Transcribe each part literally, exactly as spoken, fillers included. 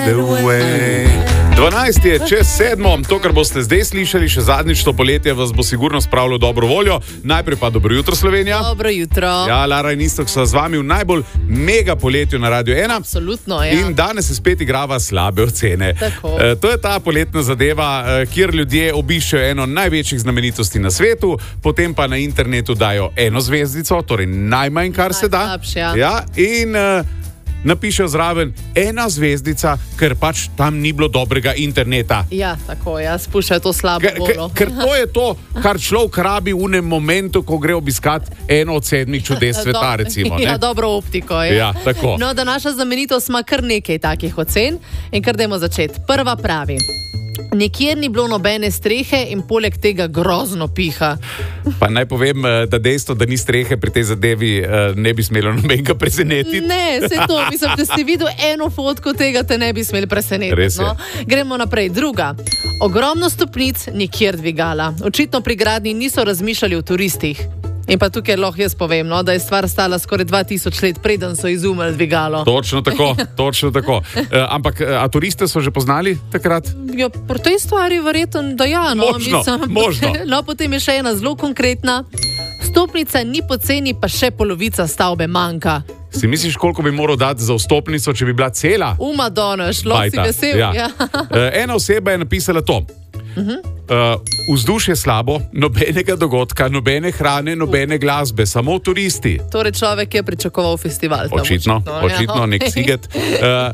dvanajst je čez sedmo, to, kar boste zdaj slišali, še zadnjič to poletje, vas bo sigurno spravilo dobro voljo. Najprej pa dobro jutro, Slovenija. Dobro jutro. Ja, Lara in Iztok so z vami v najbolj mega poletju na Radio ena. Absolutno, ja. In danes se spet igrava slabe ocene. E, to je ta poletna zadeva, e, kjer ljudje obiščejo eno največjih znamenitosti na svetu, potem pa na internetu dajo eno zvezdico, torej najmanj, kar se da. Ja. Ja, in e, napišejo zraven ena zvezdica, ker pač tam ni bilo dobrega interneta. Ja, tako, ja, spuščajo to slabo voljo. Ker to je to, kar človek rabi v enem momentu, ko gre obiskat eno od sedmih čudes sveta, recimo. Ne? Ja, dobro optiko. Je. Ja, tako. No, da naša znamenitost ima kar nekaj takih ocen in kar dajmo začeti. Prva pravi. Nikjer ni bilo nobene strehe in poleg tega grozno piha. Pa naj povem, da dejstvo, da ni strehe pri tej zadevi, ne bi smelo nobenega presenetiti. Ne, se to, mislim, da ste videli eno fotko tega, te ne bi smeli presenetiti. No? Gremo naprej. Druga. Ogromno stopnic, nikjer dvigala. Očitno pri gradnji niso razmišljali o turistih. In pa tukaj lahko jaz povem, no, da je stvar stala skoraj dva tisoč let, preden so izumili dvigalo. Točno tako, točno tako. E, ampak, a turiste so že poznali takrat? Ja, pri tej stvari verjetno, da ja. No, možno, mislim, možno. No, potem je še ena zelo konkretna. Stopnica ni poceni, pa še polovica stavbe manjka. Si misliš, koliko bi moral dati za vstopnico, če bi bila cela? Uma donoš, lahko si vesel. Ja. Ja. Ena oseba je napisala to. Uh-huh. Uh, vzdušje slabo, nobenega dogodka, nobene hrane, nobene glasbe, samo turisti. Torej človek je pričakoval festival. Očitno, očitno, očitno ja. Nek siget. Uh,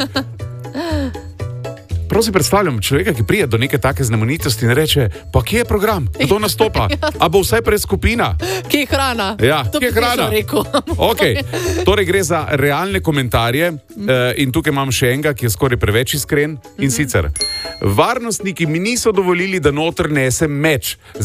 Prav si predstavljam človeka, ki prije do neke take znamenitosti in reče, pa kje je program, kdo nastopa, a bo vsaj pred skupina? Kje je hrana? Ja, to kje je hrana? Okay. Torej gre za realne komentarje uh, in tukaj imam še enega, ki je skoraj preveč iskren in sicer, varnostniki mi niso dovolili, da noter nesem meč.